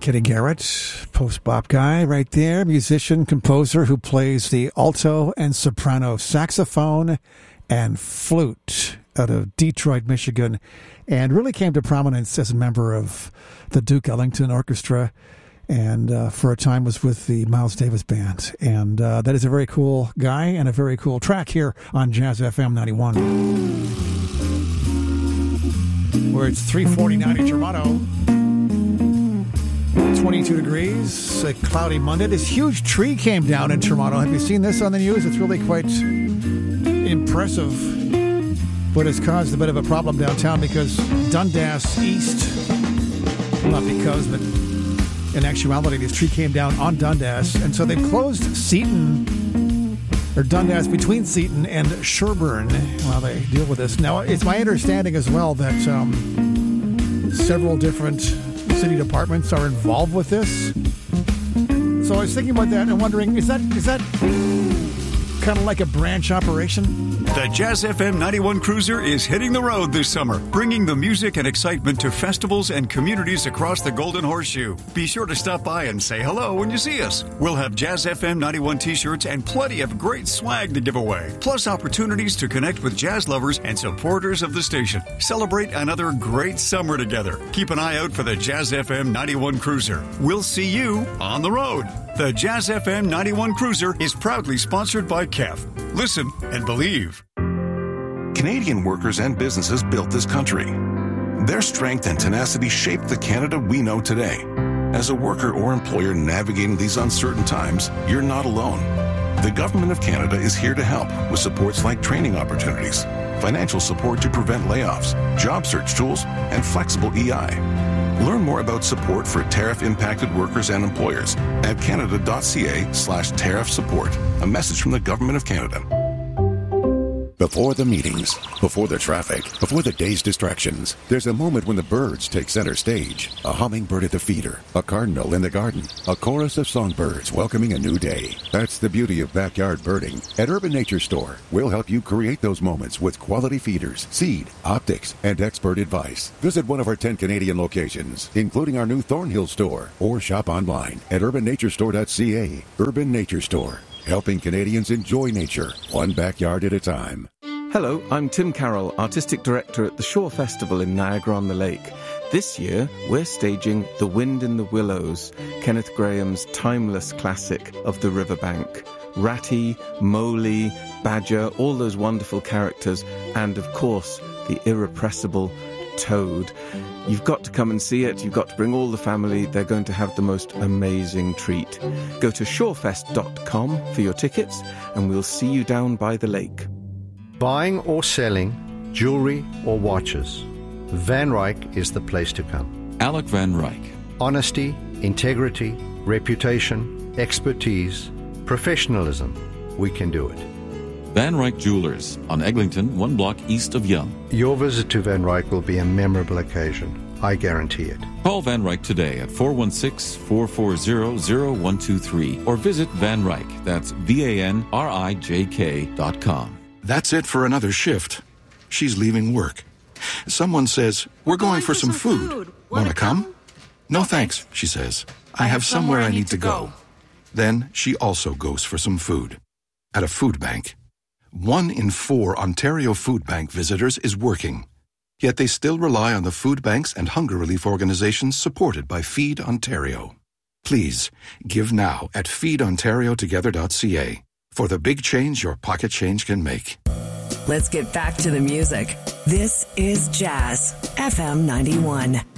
Kenny Garrett, post-bop guy right there, musician, composer who plays the alto and soprano saxophone and flute out of Detroit, Michigan, and really came to prominence as a member of the Duke Ellington Orchestra, and for a time was with the Miles Davis Band. And that is a very cool guy and a very cool track here on Jazz FM 91. Where it's 3:49 in Toronto. 22 degrees, a cloudy Monday. This huge tree came down in Toronto. Have you seen this on the news? It's really quite impressive. But it's caused a bit of a problem downtown because Dundas East, not because, but in actuality, this tree came down on Dundas. And so they've closed Seton, or Dundas between Seton and Sherbourne while they deal with this. Now, it's my understanding as well that several different city departments are involved with this. So I was thinking about that and wondering, is that kind of like a branch operation? The Jazz FM 91 Cruiser is hitting the road this summer, bringing the music and excitement to festivals and communities across the Golden Horseshoe. Be sure to stop by and say hello when you see us. We'll have Jazz FM 91 t-shirts and plenty of great swag to give away, plus opportunities to connect with jazz lovers and supporters of the station. Celebrate another great summer together. Keep an eye out for the Jazz FM 91 Cruiser. We'll see you on the road. The Jazz FM 91 Cruiser is proudly sponsored by KEF. Listen and believe. Canadian workers and businesses built this country. Their strength and tenacity shaped the Canada we know today. As a worker or employer navigating these uncertain times, you're not alone. The Government of Canada is here to help with supports like training opportunities, financial support to prevent layoffs, job search tools, and flexible EI. Learn more about support for tariff-impacted workers and employers at canada.ca/tariff support. A message from the Government of Canada. Before the meetings, before the traffic, before the day's distractions, there's a moment when the birds take center stage. A hummingbird at the feeder, a cardinal in the garden, a chorus of songbirds welcoming a new day. That's the beauty of backyard birding. At Urban Nature Store, we'll help you create those moments with quality feeders, seed, optics, and expert advice. Visit one of our 10 Canadian locations, including our new Thornhill store, or shop online at urbannaturestore.ca. Urban Nature Store, helping Canadians enjoy nature, one backyard at a time. Hello, I'm Tim Carroll, Artistic Director at the Shore Festival in Niagara-on-the-Lake. This year, we're staging The Wind in the Willows, Kenneth Graham's timeless classic of the riverbank. Ratty, Mowgli, Badger, all those wonderful characters, and of course, the irrepressible Toad. You've got to come and see it. You've got to bring all the family. They're going to have the most amazing treat. Go to shorefest.com for your tickets, and we'll see you down by the lake. Buying or selling jewelry or watches, Van Ryck is the place to come. Alec Van Ryck. Honesty, integrity, reputation, expertise, professionalism. We can do it. Van Ryck Jewelers on Eglinton, 1 block east of Yonge. Your visit to Van Ryck will be a memorable occasion. I guarantee it. Call Van Ryck today at 416-440-0123 or visit Van Ryck. That's VANRIJK.com. That's it for another shift. She's leaving work. Someone says, "We're going for some food. Want to come?" "No thanks," she says. "I have somewhere I need to go." Then she also goes for some food. At a food bank. 1 in 4 Ontario Food Bank visitors is working. Yet they still rely on the food banks and hunger relief organizations supported by Feed Ontario. Please, give now at feedontariotogether.ca for the big change your pocket change can make. Let's get back to the music. This is Jazz FM 91.